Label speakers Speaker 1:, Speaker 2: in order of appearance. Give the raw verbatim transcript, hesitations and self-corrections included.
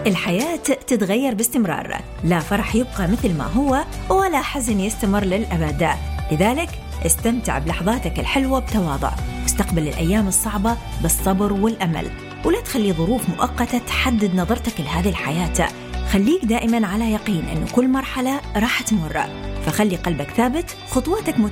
Speaker 1: الحياة تتغير باستمرار، لا فرح يبقى مثل ما هو ولا حزن يستمر للأبد. لذلك استمتع بلحظاتك الحلوة بتواضع، واستقبل الأيام الصعبة بالصبر والأمل، ولا تخلي ظروف مؤقتة تحدد نظرتك لهذه الحياة. خليك دائما على يقين أن كل مرحلة راح تمر، فخلي قلبك ثابت، خطواتك